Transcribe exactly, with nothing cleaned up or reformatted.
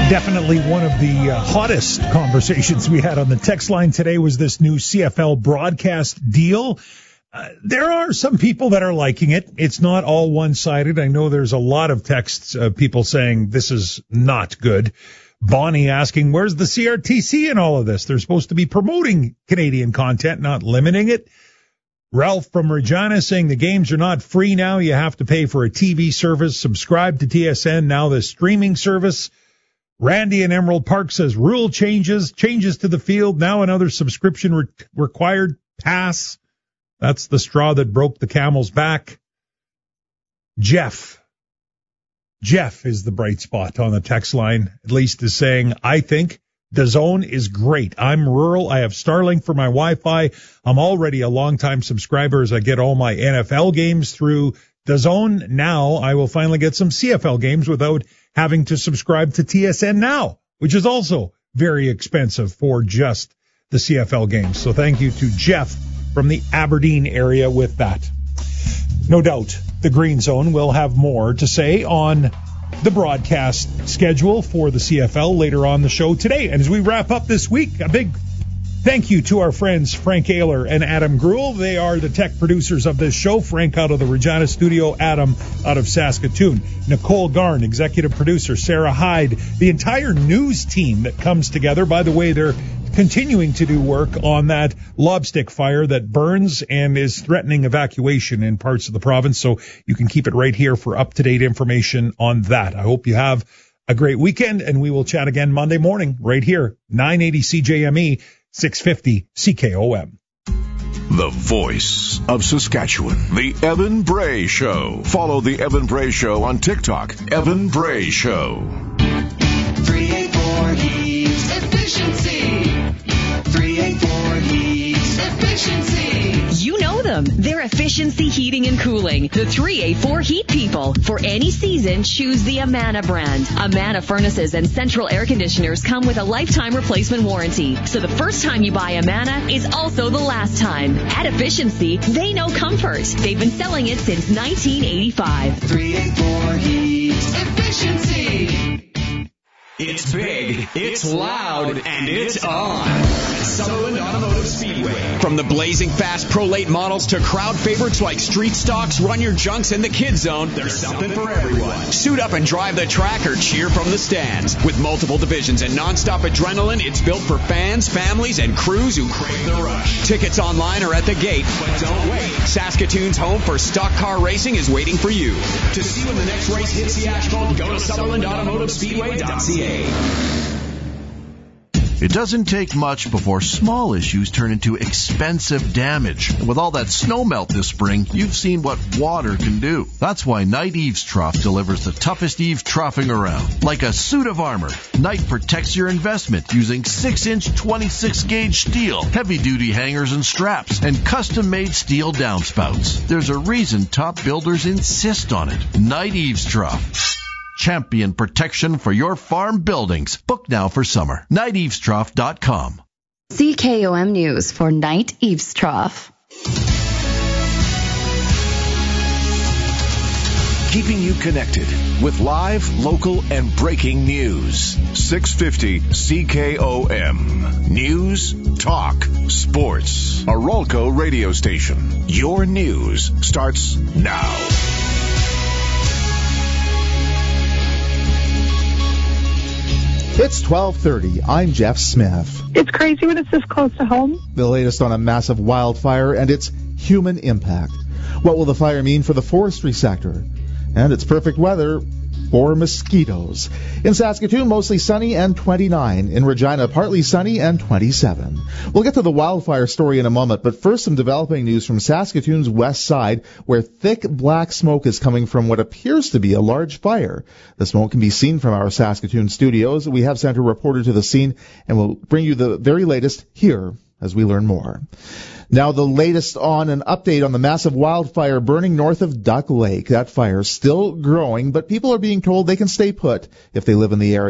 Definitely one of the uh, hottest conversations we had on the text line today was this new C F L broadcast deal. Uh, there are some people that are liking it. It's not all one-sided. I know there's a lot of texts of people saying this is not good. Bonnie asking, where's the C R T C in all of this? They're supposed to be promoting Canadian content, not limiting it. Ralph from Regina saying the games are not free now. You have to pay for a T V service. Subscribe to T S N, now the streaming service. Randy in Emerald Park says rule changes, changes to the field, now another subscription re- required. Pass. That's the straw that broke the camel's back. Jeff. Jeff is the bright spot on the text line, at least is saying, I think DAZN is great. I'm rural. I have Starlink for my Wi-Fi. I'm already a longtime subscriber as I get all my N F L games through DAZN. Now I will finally get some C F L games without having to subscribe to T S N Now, which is also very expensive for just the C F L games. So thank you to Jeff from the Aberdeen area with that. No doubt the Green Zone will have more to say on the broadcast schedule for the C F L later on the show today. And as we wrap up this week, a big thank you to our friends Frank Ayler and Adam Gruel. They are the tech producers of this show. Frank out of the Regina studio, Adam out of Saskatoon. Nicole Garn, executive producer, Sarah Hyde, the entire news team that comes together. By the way, they're continuing to do work on that lobstick fire that burns and is threatening evacuation in parts of the province. So you can keep it right here for up-to-date information on that. I hope you have a great weekend, and we will chat again Monday morning right here, nine eighty C J M E, six fifty C K O M. The voice of Saskatchewan, the Evan Bray Show. Follow the Evan Bray Show on TikTok, Evan Bray Show. three eighty-four Heats Efficiency. three eighty-four Heats Efficiency. You know them. They're Efficiency Heating and Cooling. The three eighty-four Heat People. For any season, choose the Amana brand. Amana furnaces and central air conditioners come with a lifetime replacement warranty. So the first time you buy Amana is also the last time. At Efficiency, they know comfort. They've been selling it since nineteen eighty-five. three eighty-four Heats Efficiency. It's big, it's loud, and it's on. Sutherland Automotive Speedway. From the blazing fast Pro Late models to crowd favorites like Street Stocks, Run Your Junks, and the Kid Zone, there's something for everyone. Suit up and drive the track or cheer from the stands. With multiple divisions and nonstop adrenaline, it's built for fans, families, and crews who crave the rush. Tickets online or at the gate, but don't wait. Saskatoon's home for stock car racing is waiting for you. To see when the next race hits the asphalt, go to Sutherland Automotive Speedway dot C A. It doesn't take much before small issues turn into expensive damage. And with all that snow melt this spring, you've seen what water can do. That's why Knight Eaves Trough delivers the toughest eave troughing around. Like a suit of armor, Knight protects your investment using six inch twenty-six gauge steel, heavy-duty hangers and straps, and custom-made steel downspouts. There's a reason top builders insist on it. Knight Eaves Trough. Champion protection for your farm buildings. Book now for summer. Knight Eaves Trough dot com. C K O M News for Knight Eaves Trough. Keeping you connected with live, local, and breaking news. six fifty C K O M. News, talk, sports. A Rolco radio station. Your news starts now. It's twelve thirty. I'm Jeff Smith. It's crazy when it's this close to home. The latest on a massive wildfire and its human impact. What will the fire mean for the forestry sector? And it's perfect weather for mosquitoes. In Saskatoon, mostly sunny and twenty-nine. In Regina, partly sunny and twenty-seven. We'll get to the wildfire story in a moment, but first some developing news from Saskatoon's west side, where thick black smoke is coming from what appears to be a large fire. The smoke can be seen from our Saskatoon studios. We have sent a reporter to the scene, and we'll bring you the very latest here as we learn more. Now, the latest on an update on the massive wildfire burning north of Duck Lake. That fire is still growing, but people are being told they can stay put if they live in the area.